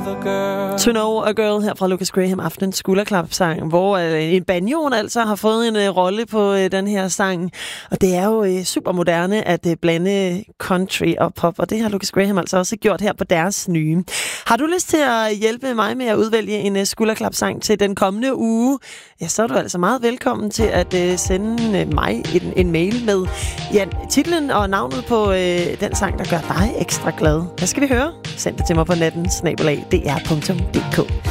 To Know a Girl her fra Lucas Graham, aftenens skulderklapsang, hvor en banjoen altså har fået en rolle på den her sang. Og det er jo super moderne at blande country og pop, og det har Lucas Graham altså også gjort her på deres nye. Har du lyst til at hjælpe mig med at udvælge en skulderklapsang til den kommende uge, ja, så er du altså meget velkommen til at sende mig en mail med titlen og navnet på den sang, der gør dig ekstra glad. Hvad skal vi høre? Send det til mig på natten @dr.dk.